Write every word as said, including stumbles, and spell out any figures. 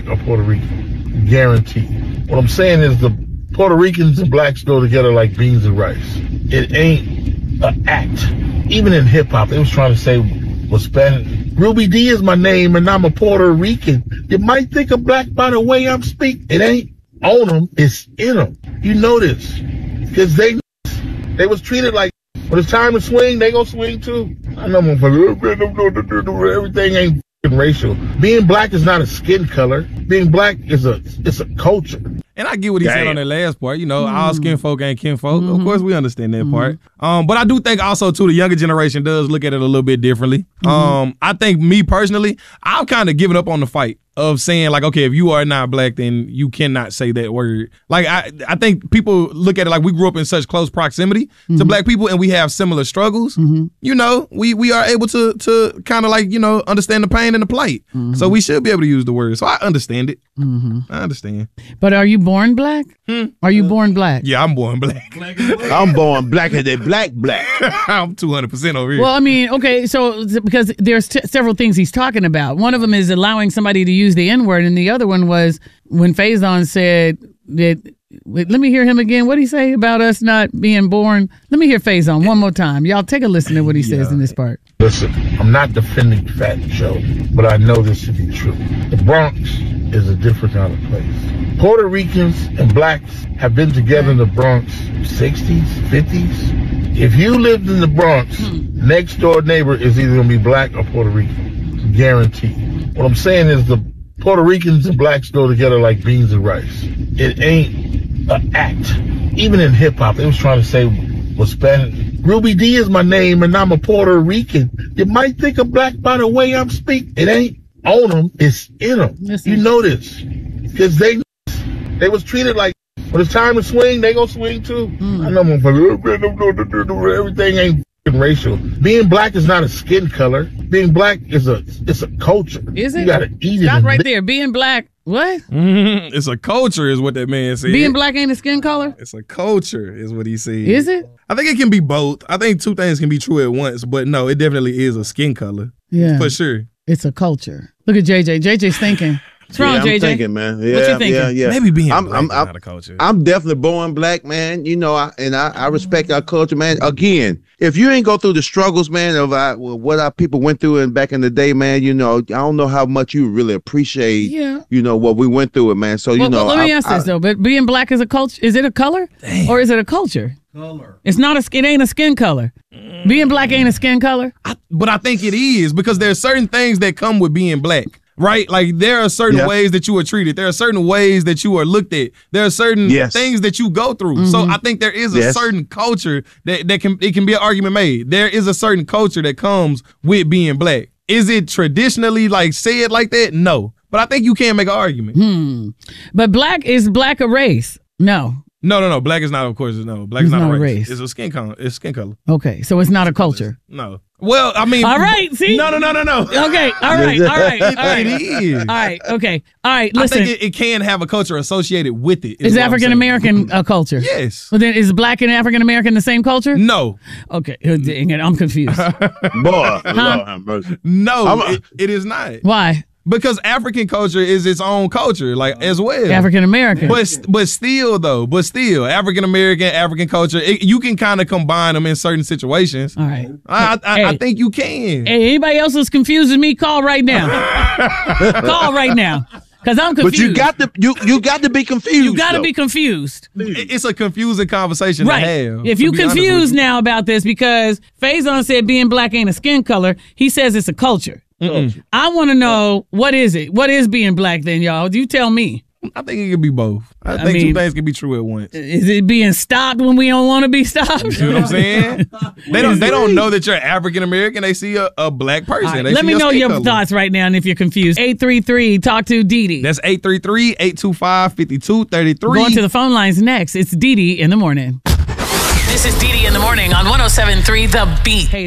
or Puerto Rican. Guaranteed. What I'm saying is the Puerto Ricans and blacks go together like beans and rice. It ain't an act. Even in hip-hop, they was trying to say, well, Spanish. Ruby D is my name, and I'm a Puerto Rican. You might think I'm black by the way I'm speaking. It ain't on them. It's in them. You know this. Because they they was treated like, when it's time to swing, they gonna swing too. I know motherfuckers, everything ain't racial. Being black is not a skin color. Being black is a it's a culture. And I get what he Damn. said on that last part. You know, mm. all skin folk ain't kin folk. Mm-hmm. Of course, we understand that mm-hmm. part. Um, but I do think also, too, the younger generation does look at it a little bit differently. Mm-hmm. Um, I think me personally, I've kind of given up on the fight of saying, like, okay, if you are not black, then you cannot say that word. Like, I I think people look at it like we grew up in such close proximity mm-hmm. to black people and we have similar struggles. Mm-hmm. You know, we we are able to to kind of like, you know, understand the pain and the plight. Mm-hmm. So we should be able to use the word. So I understand it. Mm-hmm. I understand. But are you born black? Hmm? Are you born black? Yeah, I'm born black. I'm born black as a black black. I'm two hundred percent over here. Well, I mean, okay, so because there's t- several things he's talking about. One of them is allowing somebody to use the N-word, and the other one was when Faison said that, wait, let me hear him again. What did he say about us not being born? Let me hear Faison one more time. Y'all take a listen to what he says yeah. in this part. Listen, I'm not defending Fat Joe, but I know this to be true. The Bronx is a different kind of place. Puerto Ricans and blacks have been together in the Bronx sixties, fifties. If you lived in the Bronx, hmm. next door neighbor is either going to be black or Puerto Rican. Guaranteed. What I'm saying is the Puerto Ricans and blacks go together like beans and rice. It ain't an act. Even in hip-hop, they was trying to say, well, Spanish. Ruby D is my name, and I'm a Puerto Rican. You might think I'm black by the way I'm speaking. It ain't on them. It's in them. Listen. You know this. Because they they was treated like, when it's time to swing, they gonna swing too. Mm. I know motherfuckers, everything ain't racial. Being black is not a skin color. Being black is a it's a culture. Is it? You gotta eat Stop it. right there. Being black, what? Mm-hmm. It's a culture is what that man said. Being black ain't a skin color? It's a culture is what he said. Is it? I think it can be both. I think two things can be true at once, but no, it definitely is a skin color. Yeah. For sure. It's a culture. Look at J J. J J's thinking. What's wrong, yeah, I'm J J? thinking, man. Yeah, what you thinking? Yeah, yeah. Maybe being I'm, black I'm, is I'm, not a culture. I'm definitely born black, man. You know, I, and I, I respect our culture, man. Again, if you ain't go through the struggles, man, of our, what our people went through and back in the day, man, you know, I don't know how much you really appreciate, yeah. you know, what we went through it, man. So, you well, know. Well, let me I, ask I, this, though. But being black is a culture. Is it a color? Damn. Or is it a culture? Color. It's not a skin. It ain't a skin color. Mm. Being black ain't a skin color. I, but I think it is because there's certain things that come with being black. Right? Like there are certain yeah. ways that you are treated. There are certain ways that you are looked at. There are certain yes. things that you go through. Mm-hmm. So I think there is a yes. certain culture that, that can it can be an argument made. There is a certain culture that comes with being black. Is it traditionally like said like that? No. But I think you can make an argument. Hmm. But black is black a race? No. No, no, no. Black is not, of course, no. Black it's is not, not a race. race. It's a skin color. It's skin color. Okay, so it's not a culture. No. Well, I mean. All right, see? No, no, no, no, no. Okay, all right, all right, all right. It is. All right, okay. All right, listen. I think it, it can have a culture associated with it. Is, is African American a culture? Yes. Well, then is black and African American the same culture? No. Okay, dang it, I'm confused. Boy, huh? No, it, it is not. Why? Because African culture is its own culture, like as well. African American, but but still though, but still African American, African culture. It, you can kind of combine them in certain situations. All right, I I, hey, I think you can. Hey, anybody else is confused with me? Call right now. Call right now. Cause I'm confused. But you got to you you got to be confused. You got to though. be confused. It's a confusing conversation right. to have. If you confused now about this because Faison said being black ain't a skin color, he says it's a culture. Mm-mm. I want to know, what is it? What is being black then, y'all? You tell me. I think it could be both. I, I think mean, two things can be true at once. Is it being stopped when we don't want to be stopped? You know what I'm saying? they don't They don't know that you're African American. They see a, a black person. Right, they let see me know your color. thoughts right now, and if you're confused. eight three three, talk to Dee Dee. That's eight three three, eight two five, five two three three. Going to the phone lines next. It's Dee Dee in the morning. This is Dee Dee in the morning on one oh seven point three The Beat. Hey,